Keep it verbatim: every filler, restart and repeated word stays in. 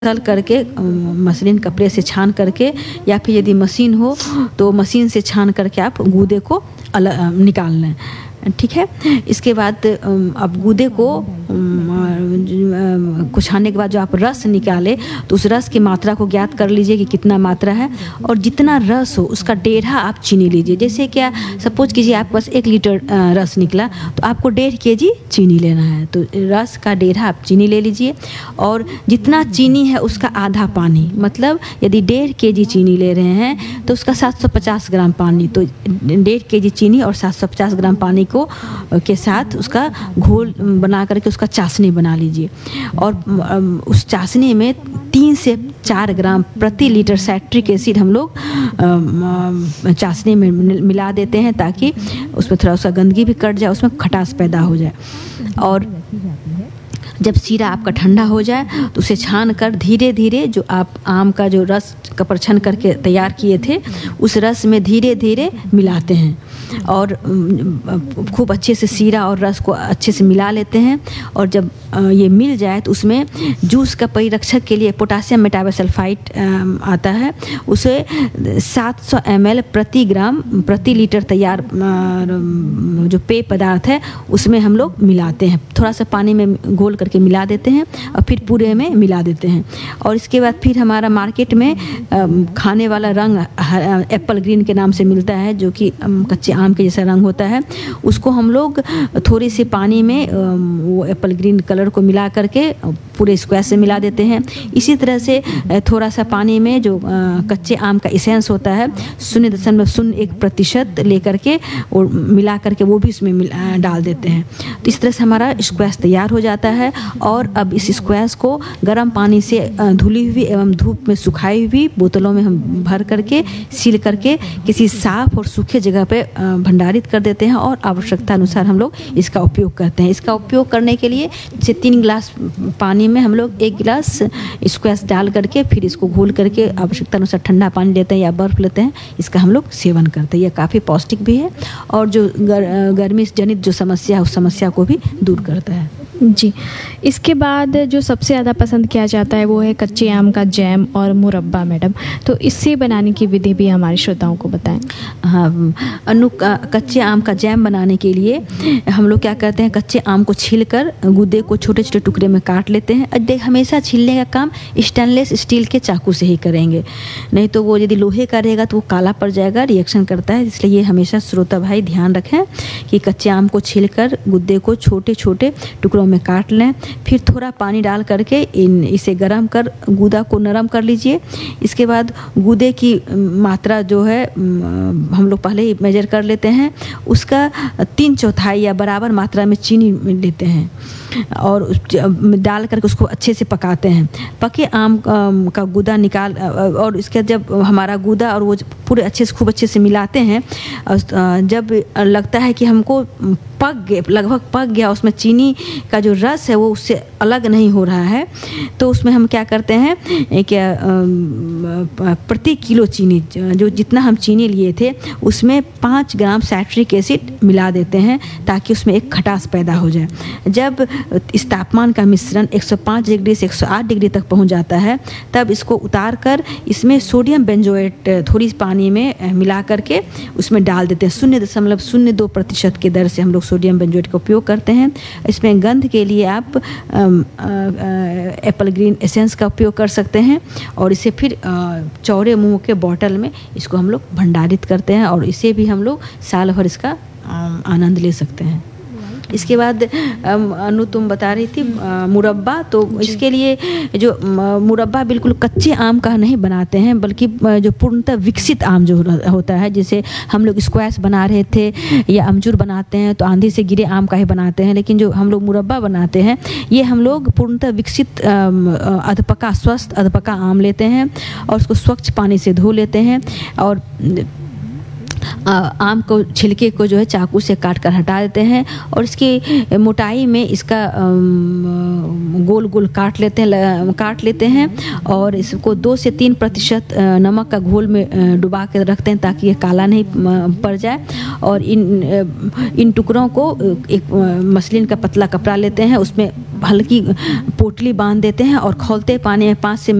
तल करके मसलिन कपड़े से छान करके या फिर यदि मशीन हो तो मशीन से छान करके आप गूदे को अलग निकाल लें। ठीक है, इसके बाद अब गूदे को को छानने के बाद जो आप रस निकाले तो उस रस की मात्रा को ज्ञात कर लीजिए कि कितना मात्रा है, और जितना रस हो उसका डेढ़ा आप चीनी लीजिए। जैसे क्या सपोज कीजिए आपके पास एक लीटर रस निकला तो आपको डेढ़ के जी चीनी लेना है, तो रस का डेढ़ा आप चीनी ले लीजिए। और जितना चीनी है उसका आधा पानी, मतलब यदि डेढ़ के जी चीनी ले रहे हैं तो उसका सात सौ पचास ग्राम पानी, तो डेढ़ के जी चीनी और सात सौ पचास ग्राम पानी को के साथ उसका घोल बना करके उसका चाशनी बना लीजिए। और उस चाशनी में तीन से चार ग्राम प्रति लीटर साइट्रिक एसिड हम लोग चाशनी में मिला देते हैं ताकि उसमें थोड़ा सा गंदगी भी कट जाए, उसमें खटास पैदा हो जाए। और जब शीरा आपका ठंडा हो जाए तो उसे छान कर धीरे धीरे जो आप आम का जो रस का परछन करके तैयार किए थे उस रस में धीरे धीरे मिलाते हैं और खूब अच्छे से शीरा और रस को अच्छे से मिला लेते हैं। और जब ये मिल जाए तो उसमें जूस का परिरक्षक के लिए पोटासियम मेटाबोसल्फाइड आता है, उसे सात सौ एम एल प्रति ग्राम प्रति लीटर तैयार जो पेय पदार्थ है उसमें हम लोग मिलाते हैं। थोड़ा सा पानी में घोल करके मिला देते हैं और फिर पूरे में मिला देते हैं। और इसके बाद फिर हमारा मार्केट में खाने वाला रंग एप्पल ग्रीन के नाम से मिलता है, जो कि कच्चे आम के जैसा रंग होता है। उसको हम लोग थोड़ी सी पानी में वो एप्पल ग्रीन कलर को मिला करके पूरे स्क्वायर से मिला देते हैं। इसी तरह से थोड़ा सा पानी में जो कच्चे आम का इसेंस होता है शून्य दशमलव शून्य एक प्रतिशत लेकर के और मिला करके वो भी इसमें डाल देते हैं। तो इस तरह से हमारा स्क्वाश तैयार हो जाता है। और अब इस स्क्वाश को गर्म पानी से धुली हुई एवं धूप में सुखाई हुई बोतलों में हम भर करके सील करके किसी साफ और सूखे जगह पे भंडारित कर देते हैं और आवश्यकता अनुसार हम लोग इसका उपयोग करते हैं। इसका उपयोग करने के लिए जैसे तीन गिलास पानी में हम लोग एक गिलास स्क्वाश डाल करके फिर इसको घोल करके आवश्यकता अनुसार ठंडा पानी लेते हैं या बर्फ़ लेते हैं, इसका हम लोग सेवन करते हैं। यह काफ़ी पौष्टिक भी है और जो गर, गर्मी जनित जो समस्या है उस समस्या को भी दूर करता है। जी, इसके बाद जो सबसे ज़्यादा पसंद किया जाता है वो है कच्चे आम का जैम और मुरब्बा। मैडम, तो इससे बनाने की विधि भी हमारे श्रोताओं को बताएं। हाँ, अनु कच्चे आम का जैम बनाने के लिए हम लोग क्या करते हैं, कच्चे आम को छीलकर गूदे को छोटे छोटे टुकड़े में काट लेते हैं। देख, हमेशा छीलने का काम स्टेनलेस स्टील के चाकू से ही करेंगे, नहीं तो वो यदि लोहे का रहेगा तो वो काला पड़ जाएगा, रिएक्शन करता है। इसलिए ये हमेशा श्रोता भाई ध्यान रखें कि कच्चे आम को छीलकर गूदे को छोटे छोटे टुकड़ों में काट लें। फिर थोड़ा पानी डाल करके इन इसे गरम कर गूदा को नरम कर लीजिए। इसके बाद गूदे की मात्रा जो है हम लोग पहले ही मेजर कर लेते हैं, उसका तीन चौथाई या बराबर मात्रा में चीनी लेते हैं और डाल करके उसको अच्छे से पकाते हैं। पके आम का गूदा निकाल और इसके जब हमारा गूदा और वो पूरे अच्छे से खूब अच्छे से मिलाते हैं, जब लगता है कि हमको पक गए लगभग पक गया, उसमें चीनी का जो रस है वो उससे अलग नहीं हो रहा है, तो उसमें हम क्या करते हैं, क्या प्रति किलो चीनी जो जितना हम चीनी लिए थे उसमें पाँच ग्राम साइट्रिक एसिड मिला देते हैं ताकि उसमें एक खटास पैदा हो जाए। जब इस तापमान का मिश्रण एक सौ पाँच डिग्री से एक सौ आठ डिग्री तक पहुंच जाता है तब इसको उतार कर इसमें सोडियम बेंजोएट थोड़ी पानी में मिला करके उसमें डाल देते हैं। शून्य दशमलव शून्य दो प्रतिशत के दर से हम लोग सोडियम बेंजोएट का उपयोग करते हैं। इसमें गंध के लिए आप एप्पल ग्रीन एसेंस का उपयोग कर सकते हैं और इसे फिर चौड़े मुंह के बॉटल में इसको हम लोग भंडारित करते हैं और इसे भी हम लोग साल भर इसका आनंद ले सकते हैं। इसके बाद अनु तुम बता रही थी मुरब्बा, तो इसके लिए जो मुरब्बा बिल्कुल कच्चे आम का नहीं बनाते हैं बल्कि जो पूर्णतः विकसित आम जो होता है, जैसे हम लोग स्क्वैश बना रहे थे या अमचूर बनाते हैं तो आंधी से गिरे आम का ही बनाते हैं, लेकिन जो हम लोग मुरब्बा बनाते हैं ये हम लोग पूर्णतः विकसित अधपका स्वस्थ अधपका आम लेते हैं और उसको स्वच्छ पानी से धो लेते हैं और अ, आम को छिलके को जो है चाकू से काट कर हटा देते हैं और इसकी मोटाई में इसका अम, गोल गोल काट लेते हैं ल- काट लेते हैं और इसको दो से तीन प्रतिशत अ, नमक का घोल में अ, डुबा के रखते हैं ताकि ये काला नहीं अ, पड़ जाए। और इन अ, इन टुकड़ों को अ, एक अ, मसलिन का पतला कपड़ा लेते हैं, उसमें हल्की पोटली बांध देते हैं और खौलते पानी में पाँच से